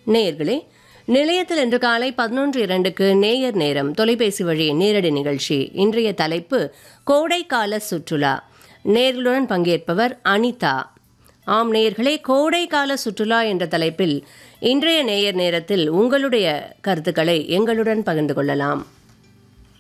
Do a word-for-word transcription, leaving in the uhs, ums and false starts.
நேயர்களே, நிலையத்தில் இன்று காலை பதினொன்று இரண்டுக்கு நேயர் நேரம் தொலைபேசி வழி நேரடி நிகழ்ச்சி. இன்றைய தலைப்பு கோடைக்கால சுற்றுலா. நேர்களுடன் பங்கேற்பவர் அனிதா. ஆம் நேயர்களே, கோடைக்கால சுற்றுலா என்ற தலைப்பில் இன்றைய நேயர் நேரத்தில் உங்களுடைய கருத்துக்களை எங்களுடன் பகிர்ந்து கொள்ளலாம்.